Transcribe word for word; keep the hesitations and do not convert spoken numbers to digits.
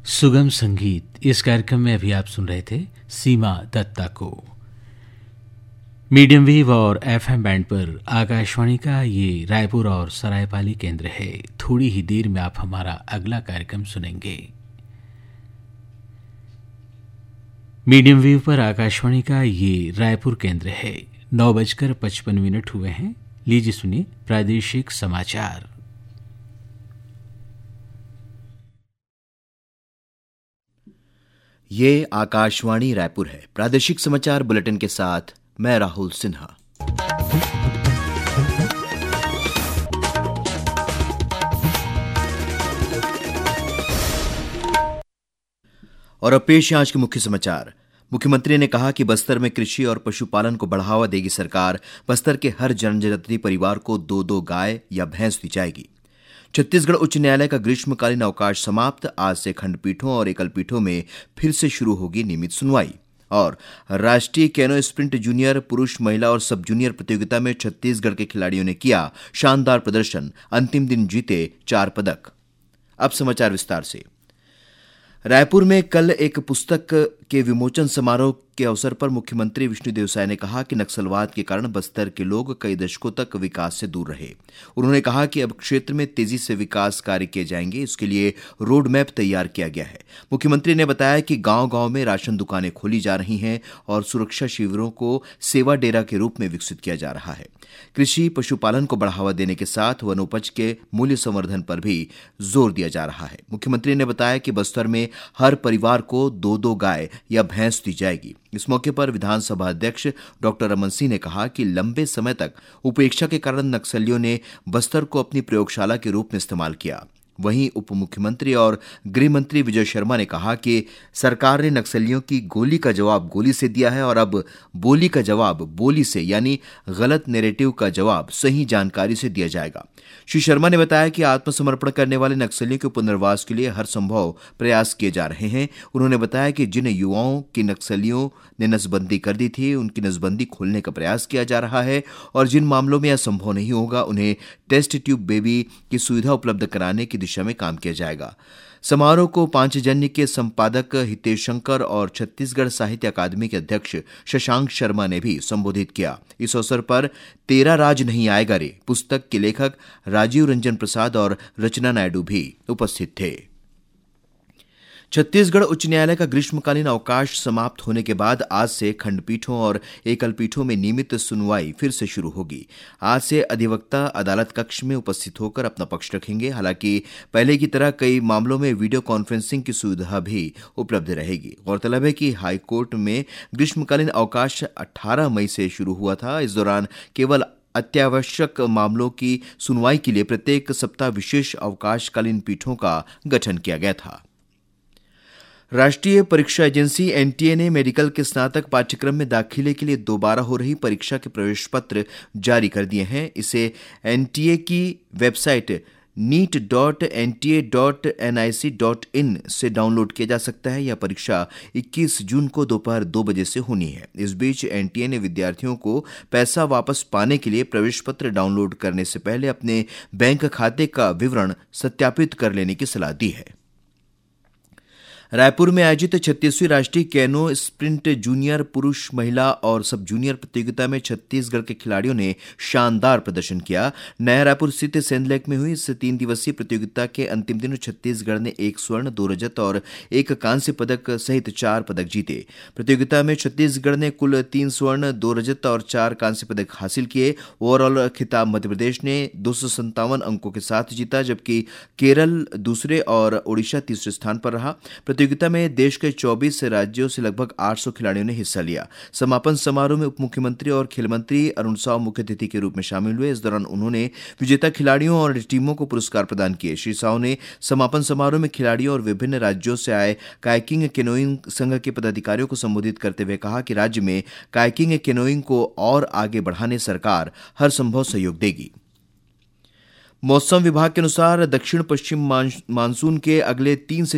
सुगम संगीत। इस कार्यक्रम में अभी आप सुन रहे थे सीमा दत्ता को। मीडियम वेव और एफएम बैंड पर आकाशवाणी का ये रायपुर और सरायपाली केंद्र है। थोड़ी ही देर में आप हमारा अगला कार्यक्रम सुनेंगे। मीडियम वेव पर आकाशवाणी का ये रायपुर केंद्र है। नौ बजकर पचपन मिनट हुए हैं। लीजिए सुनिए प्रादेशिक समाचार। ये आकाशवाणी रायपुर है। प्रादेशिक समाचार बुलेटिन के साथ मैं राहुल सिन्हा। और अब पेश है आज के मुख्य समाचार। मुख्यमंत्री ने कहा कि बस्तर में कृषि और पशुपालन को बढ़ावा देगी सरकार। बस्तर के हर जनजातीय परिवार को दो दो गाय या भैंस दी जाएगी। छत्तीसगढ़ उच्च न्यायालय का ग्रीष्मकालीन अवकाश समाप्त। आज से खंडपीठों और एकलपीठों में फिर से शुरू होगी नियमित सुनवाई। और राष्ट्रीय कैनो स्प्रिंट जूनियर पुरुष, महिला और सब जूनियर प्रतियोगिता में छत्तीसगढ़ के खिलाड़ियों ने किया शानदार प्रदर्शन। अंतिम दिन जीते चार पदक। अब समाचार विस्तार से। रायपुर में कल एक पुस्तक के विमोचन समारोह के अवसर पर मुख्यमंत्री विष्णुदेव साय ने कहा कि नक्सलवाद के कारण बस्तर के लोग कई दशकों तक विकास से दूर रहे। उन्होंने कहा कि अब क्षेत्र में तेजी से विकास कार्य किए जाएंगे। इसके लिए रोड मैप तैयार किया गया है। मुख्यमंत्री ने बताया कि गांव-गांव में राशन दुकानें खोली जा रही हैं और सुरक्षा शिविरों को सेवा डेरा के रूप में विकसित किया जा रहा है। कृषि पशुपालन को बढ़ावा देने के साथ वनोपज के मूल्य संवर्धन पर भी जोर दिया जा रहा है। मुख्यमंत्री ने बताया कि बस्तर में हर परिवार को दो दो गाय या भैंस दी जाएगी। इस मौके पर विधानसभा अध्यक्ष डॉक्टर रमन सिंह ने कहा कि लंबे समय तक उपेक्षा के कारण नक्सलियों ने बस्तर को अपनी प्रयोगशाला के रूप में इस्तेमाल किया। वहीं उप मुख्यमंत्री और गृह मंत्री विजय शर्मा ने कहा कि सरकार ने नक्सलियों की गोली का जवाब गोली से दिया है और अब बोली का जवाब बोली से, यानी गलत नैरेटिव का जवाब सही जानकारी से दिया जाएगा। श्री शर्मा ने बताया कि आत्मसमर्पण करने वाले नक्सलियों के पुनर्वास के लिए हर संभव प्रयास किए जा रहे हैं। उन्होंने बताया कि जिन युवाओं की नक्सलियों ने नसबंदी कर दी थी, उनकी नसबंदी खोलने का प्रयास किया जा रहा है और जिन मामलों में यह संभव नहीं होगा, उन्हें टेस्ट ट्यूब बेबी की सुविधा उपलब्ध कराने की दिशा में काम किया जाएगा। समारोह को पांचजन्य के संपादक हितेश शंकर और छत्तीसगढ़ साहित्य अकादमी के अध्यक्ष शशांक शर्मा ने भी संबोधित किया। इस अवसर पर तेरा राज नहीं आएगा रे पुस्तक के लेखक राजीव रंजन प्रसाद और रचना नायडू भी उपस्थित थे। छत्तीसगढ़ उच्च न्यायालय का ग्रीष्मकालीन अवकाश समाप्त होने के बाद आज से खंडपीठों और एकलपीठों में नियमित सुनवाई फिर से शुरू होगी। आज से अधिवक्ता अदालत कक्ष में उपस्थित होकर अपना पक्ष रखेंगे। हालांकि पहले की तरह कई मामलों में वीडियो कॉन्फ्रेंसिंग की सुविधा भी उपलब्ध रहेगी। गौरतलब है कि हाईकोर्ट में ग्रीष्मकालीन अवकाश अठारह मई से शुरू हुआ था। इस दौरान केवल अत्यावश्यक मामलों की सुनवाई के लिए प्रत्येक सप्ताह विशेष अवकाशकालीन पीठों का गठन किया गया था। राष्ट्रीय परीक्षा एजेंसी एनटीए ने मेडिकल के स्नातक पाठ्यक्रम में दाखिले के लिए दोबारा हो रही परीक्षा के प्रवेश पत्र जारी कर दिए हैं। इसे एनटीए की website NEET dot N T A dot N I C dot in से डाउनलोड किया जा सकता है। यह परीक्षा इक्कीस जून को दोपहर दो बजे से होनी है। इस बीच एनटीए ने विद्यार्थियों को पैसा वापस पाने के लिए प्रवेश पत्र डाउनलोड करने से पहले अपने बैंक खाते का विवरण सत्यापित कर लेने की सलाह दी है। रायपुर में आयोजित छत्तीसवीं राष्ट्रीय कैनो स्प्रिंट जूनियर पुरुष, महिला और सब जूनियर प्रतियोगिता में छत्तीसगढ़ के खिलाड़ियों ने शानदार प्रदर्शन किया। नया रायपुर स्थित सेंध लेक में हुई इस तीन दिवसीय प्रतियोगिता के अंतिम दिन छत्तीसगढ़ ने एक स्वर्ण, दो रजत और एक कांस्य पदक सहित चार पदक जीते। प्रतियोगिता में छत्तीसगढ़ ने कुल तीन स्वर्ण, दो रजत और चार कांस्य पदक हासिल किए। ओवरऑल खिताब मध्य प्रदेश ने दो सौ संतावन अंकों के साथ जीता, जबकि केरल दूसरे और ओडिशा तीसरे स्थान पर रहा। प्रतियोगिता में देश के चौबीस राज्यों से लगभग आठ सौ खिलाड़ियों ने हिस्सा लिया। समापन समारोह में उप मुख्यमंत्री और खेल मंत्री अरुण साव मुख्य अतिथि के रूप में शामिल हुए। इस दौरान उन्होंने विजेता खिलाड़ियों और टीमों को पुरस्कार प्रदान किए। श्री साव ने समापन समारोह में खिलाड़ियों और विभिन्न राज्यों से आए कायाकिंग केनोइंग संघ के पदाधिकारियों को संबोधित करते हुए कहा कि राज्य में कायाकिंग केनोइंग को और आगे बढ़ाने सरकार हर संभव सहयोग देगी। मौसम विभाग के अनुसार दक्षिण पश्चिम मानसून के अगले तीन से